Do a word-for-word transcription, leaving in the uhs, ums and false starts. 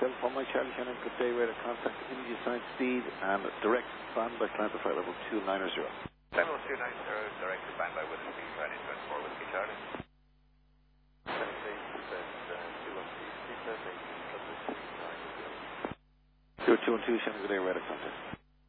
cell phone, Mike Charlie Shannon, good day, radar contact, energy science speed, and direct standby climb to flight level two nine zero. Level two nine zero, direct standby with the speed, ready to four with the Charlie. Zero two one two, Shannon, good day, radar contact.